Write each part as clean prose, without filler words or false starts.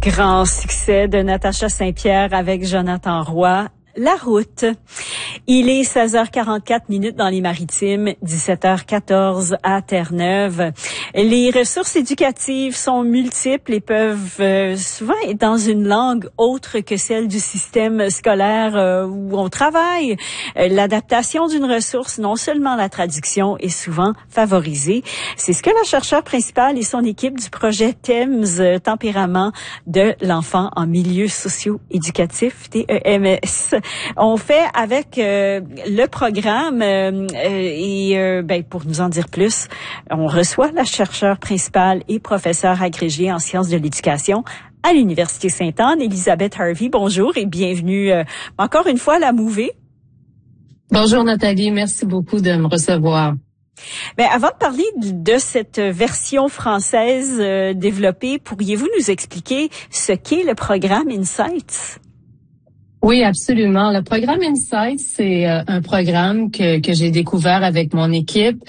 Grand succès de Natacha Saint-Pierre avec Jonathan Roy. La route. Il est 16h44 dans les Maritimes, 17h14 à Terre-Neuve. Les ressources éducatives sont multiples et peuvent souvent être dans une langue autre que celle du système scolaire où on travaille. L'adaptation d'une ressource, non seulement la traduction, est souvent favorisée. C'est ce que la chercheure principale et son équipe du projet TEMS, Tempérament de l'enfant en milieu socio-éducatif, TEMS, on fait avec le programme pour nous en dire plus, on reçoit la chercheure principale et professeure agrégée en sciences de l'éducation à l'Université Sainte-Anne, Elisabeth Harvey. Bonjour et bienvenue encore une fois à la Mouvée. Bonjour Nathalie, merci beaucoup de me recevoir. Avant de parler de cette version française développée, pourriez-vous nous expliquer ce qu'est le programme Insights? Oui, absolument. Le programme Insights, c'est un programme que j'ai découvert avec mon équipe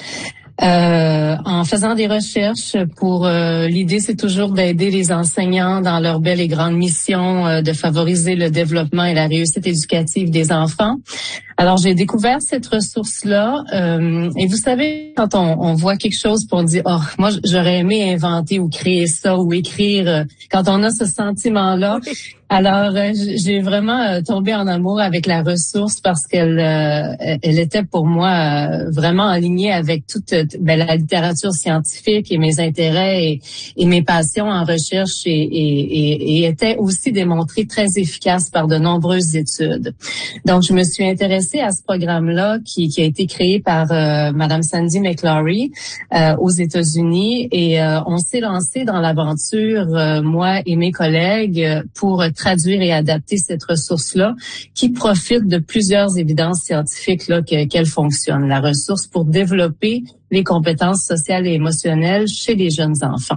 en faisant des recherches pour l'idée, c'est toujours d'aider les enseignants dans leur belle et grande mission de favoriser le développement et la réussite éducative des enfants. Alors, j'ai découvert cette ressource-là et vous savez, quand on voit quelque chose pour on dit « Oh, moi, j'aurais aimé inventer ou créer ça ou écrire », quand on a ce sentiment-là, alors j'ai vraiment tombé en amour avec la ressource parce qu'elle elle était pour moi vraiment alignée avec toute la littérature scientifique et mes intérêts et mes passions en recherche et était aussi démontrée très efficace par de nombreuses études. Donc, je me suis intéressée à ce programme-là qui a été créé par Madame Sandy McClory aux États-Unis et on s'est lancé dans l'aventure, moi et mes collègues, pour traduire et adapter cette ressource-là qui profite de plusieurs évidences scientifiques là qu'elle fonctionne, la ressource pour développer les compétences sociales et émotionnelles chez les jeunes enfants.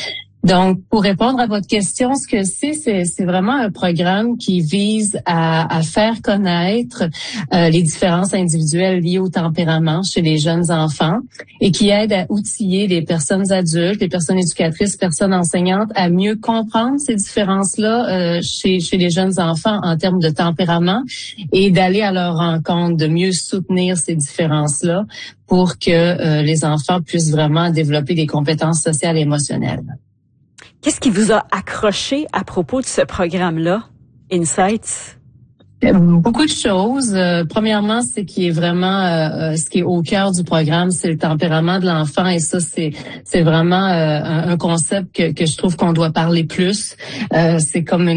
Donc, pour répondre à votre question, ce que c'est vraiment un programme qui vise à faire connaître les différences individuelles liées au tempérament chez les jeunes enfants et qui aide à outiller les personnes adultes, les personnes éducatrices, personnes enseignantes à mieux comprendre ces différences-là chez les jeunes enfants en termes de tempérament et d'aller à leur rencontre, de mieux soutenir ces différences-là pour que les enfants puissent vraiment développer des compétences sociales et émotionnelles. Qu'est-ce qui vous a accroché à propos de ce programme-là, Insights? Beaucoup de choses. Premièrement, ce qui est vraiment ce qui est au cœur du programme, c'est le tempérament de l'enfant et ça c'est vraiment un concept que je trouve qu'on doit parler plus. C'est comme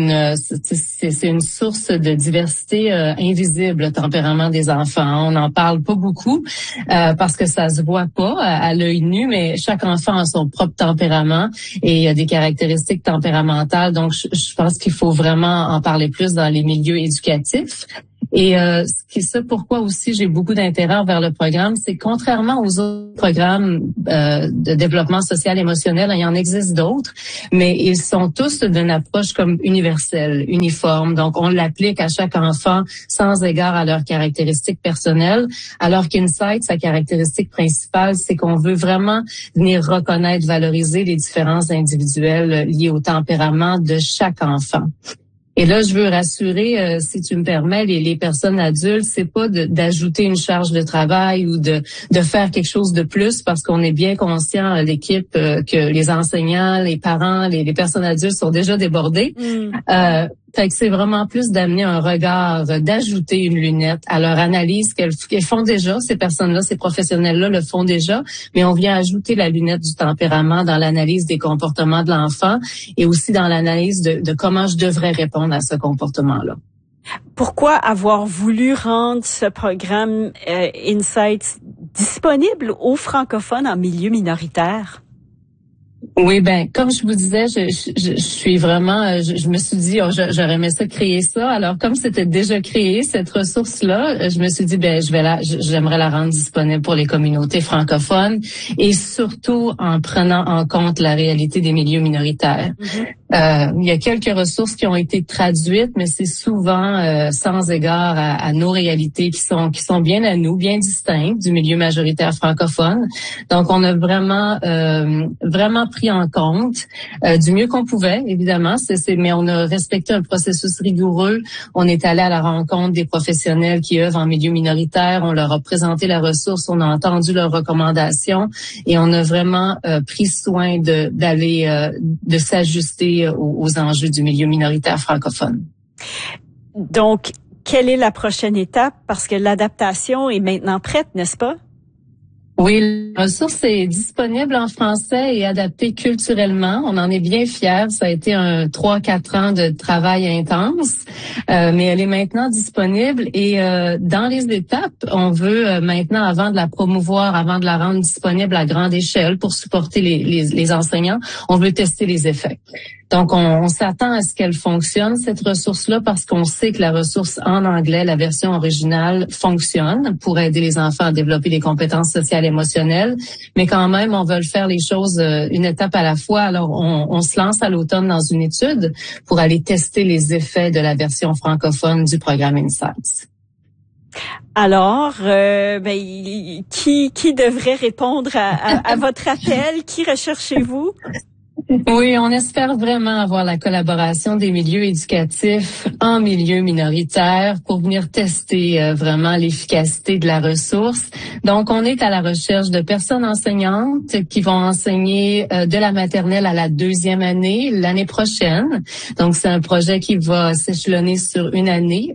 c'est une source de diversité invisible, le tempérament des enfants. On n'en parle pas beaucoup parce que ça se voit pas à l'œil nu, mais chaque enfant a son propre tempérament et il y a des caractéristiques tempéramentales. Donc je pense qu'il faut vraiment en parler plus dans les milieux éducatifs. Et c'est pourquoi aussi j'ai beaucoup d'intérêt envers le programme, c'est que contrairement aux autres programmes de développement social émotionnel, il y en existe d'autres, mais ils sont tous d'une approche comme universelle, uniforme. Donc on l'applique à chaque enfant sans égard à leurs caractéristiques personnelles, alors qu'Insight, sa caractéristique principale, c'est qu'on veut vraiment venir reconnaître, valoriser les différences individuelles liées au tempérament de chaque enfant. Et là, je veux rassurer, si tu me permets, les personnes adultes, c'est pas d'ajouter une charge de travail ou de faire quelque chose de plus, parce qu'on est bien conscient, l'équipe, que les enseignants, les parents, les personnes adultes sont déjà débordés. Fait que c'est vraiment plus d'amener un regard, d'ajouter une lunette à leur analyse qu'elles font déjà. Ces personnes-là, ces professionnels-là le font déjà, mais on vient ajouter la lunette du tempérament dans l'analyse des comportements de l'enfant et aussi dans l'analyse de comment je devrais répondre à ce comportement-là. Pourquoi avoir voulu rendre ce programme Insights disponible aux francophones en milieu minoritaire? Oui, comme je vous disais, je suis vraiment, je me suis dit, j'aurais aimé ça créer ça. Alors, comme c'était déjà créé, cette ressource-là, je me suis dit, j'aimerais la rendre disponible pour les communautés francophones et surtout en prenant en compte la réalité des milieux minoritaires. Il y a quelques ressources qui ont été traduites, mais c'est souvent sans égard à nos réalités qui sont bien à nous, bien distinctes du milieu majoritaire francophone. Donc, on a vraiment pris pris en compte du mieux qu'on pouvait, évidemment. Mais on a respecté un processus rigoureux. On est allé à la rencontre des professionnels qui œuvrent en milieu minoritaire. On leur a présenté la ressource, on a entendu leurs recommandations et on a vraiment pris soin de s'ajuster aux enjeux du milieu minoritaire francophone. Donc, quelle est la prochaine étape? Parce que l'adaptation est maintenant prête, n'est-ce pas? Oui, la ressource est disponible en français et adaptée culturellement. On en est bien fiers. Ça a été 3-4 ans de travail intense, mais elle est maintenant disponible. Et dans les étapes, on veut maintenant, avant de la promouvoir, avant de la rendre disponible à grande échelle pour supporter les enseignants, on veut tester les effets. Donc, on s'attend à ce qu'elle fonctionne, cette ressource-là, parce qu'on sait que la ressource en anglais, la version originale, fonctionne pour aider les enfants à développer des compétences sociales et émotionnelles. Mais quand même, on veut faire les choses une étape à la fois. Alors, on se lance à l'automne dans une étude pour aller tester les effets de la version francophone du programme Insights. Alors, qui devrait répondre à votre appel? Qui recherchez-vous? Oui, on espère vraiment avoir la collaboration des milieux éducatifs en milieu minoritaire pour venir tester vraiment l'efficacité de la ressource. Donc, on est à la recherche de personnes enseignantes qui vont enseigner de la maternelle à la 2e année l'année prochaine. Donc, c'est un projet qui va s'échelonner sur une année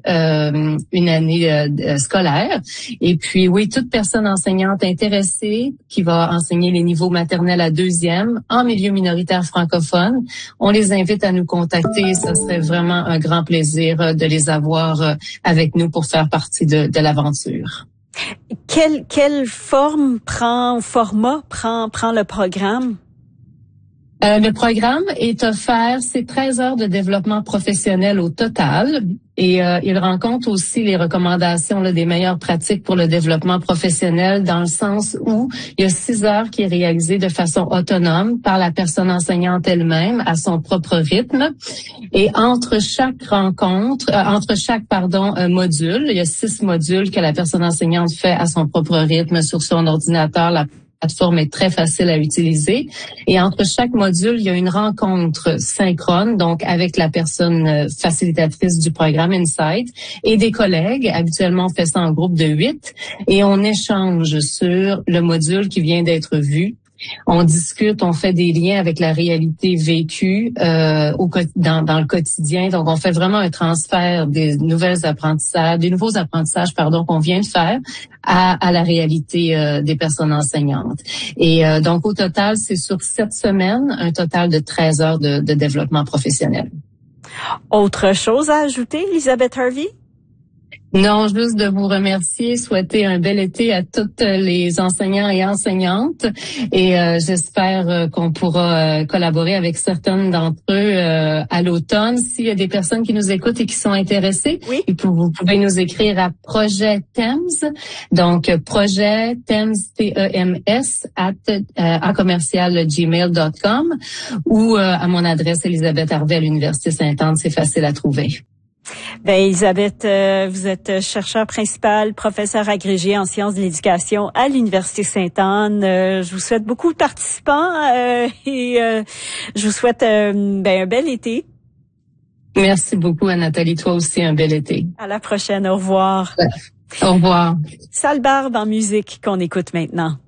scolaire. Et puis, oui, toute personne enseignante intéressée qui va enseigner les niveaux maternels à 2e en milieu minoritaire francophones. On les invite à nous contacter. Ce serait vraiment un grand plaisir de les avoir avec nous pour faire partie de l'aventure. Quelle format prend le programme? Le programme est offert, c'est 13 heures de développement professionnel au total. Et il rencontre aussi les recommandations des meilleures pratiques pour le développement professionnel dans le sens où il y a 6 heures qui est réalisé de façon autonome par la personne enseignante elle-même à son propre rythme. Et entre chaque module, il y a 6 modules que la personne enseignante fait à son propre rythme sur son ordinateur. La plateforme est très facile à utiliser. Et entre chaque module, il y a une rencontre synchrone, donc avec la personne facilitatrice du programme Insight et des collègues. Habituellement, on fait ça en groupe de 8 et on échange sur le module qui vient d'être vu. On discute, on fait des liens avec la réalité vécue dans le quotidien. Donc, on fait vraiment un transfert des nouveaux apprentissages qu'on vient de faire à la réalité des personnes enseignantes. Et donc, au total, c'est sur 7 semaines, un total de 13 heures de développement professionnel. Autre chose à ajouter, Elisabeth Harvey? Non, juste de vous remercier, souhaiter un bel été à toutes les enseignants et enseignantes et j'espère qu'on pourra collaborer avec certaines d'entre eux à l'automne. S'il y a des personnes qui nous écoutent et qui sont intéressées, oui, vous pouvez nous écrire à Projet TEMS, donc Projet TEMS TEMS @gmail.com ou à mon adresse Elisabeth Harvey à l'Université Sainte-Anne, c'est facile à trouver. Elisabeth, vous êtes chercheur principal, professeur agrégé en sciences de l'éducation à l'Université Sainte-Anne. Je vous souhaite beaucoup de participants et je vous souhaite un bel été. Merci beaucoup, Anne-Nathalie. Toi aussi, un bel été. À la prochaine. Au revoir. Au revoir. Salle Barbe en musique qu'on écoute maintenant.